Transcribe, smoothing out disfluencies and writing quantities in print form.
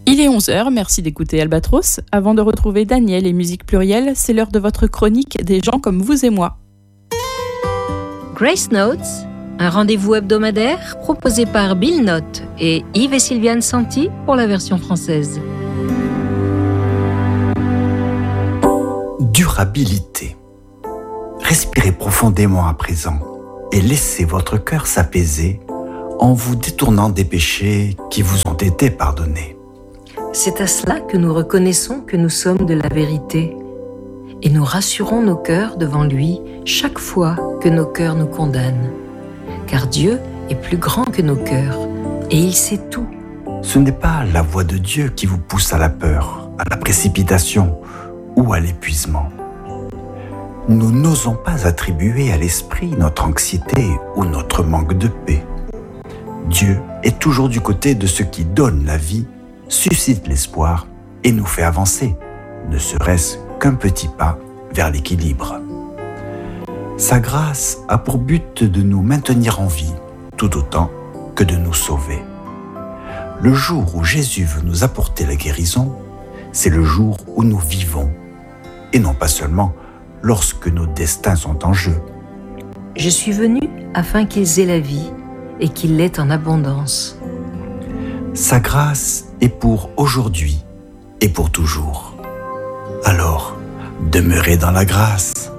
Il est 11h, merci d'écouter Albatros. Avant de retrouver Daniel et Musique Plurielle, c'est l'heure de votre chronique des gens comme vous et moi. Grace Notes, un rendez-vous hebdomadaire proposé par Bill Note et Yves et Sylviane Santi pour la version française. Durabilité. Respirez profondément à présent et laissez votre cœur s'apaiser en vous détournant des péchés qui vous ont été pardonnés. C'est à cela que nous reconnaissons que nous sommes de la vérité et nous rassurons nos cœurs devant lui chaque fois que nos cœurs nous condamnent. Car Dieu est plus grand que nos cœurs et il sait tout. Ce n'est pas la voix de Dieu qui vous pousse à la peur, à la précipitation ou à l'épuisement. Nous n'osons pas attribuer à l'esprit notre anxiété ou notre manque de paix. Dieu est toujours du côté de ceux qui donnent la vie, suscite l'espoir et nous fait avancer, ne serait-ce qu'un petit pas vers l'équilibre. Sa grâce a pour but de nous maintenir en vie, tout autant que de nous sauver. Le jour où Jésus veut nous apporter la guérison, c'est le jour où nous vivons, et non pas seulement lorsque nos destins sont en jeu. Je suis venu afin qu'ils aient la vie et qu'ils l'aient en abondance. Sa grâce est pour aujourd'hui et pour toujours. Alors, demeurez dans la grâce.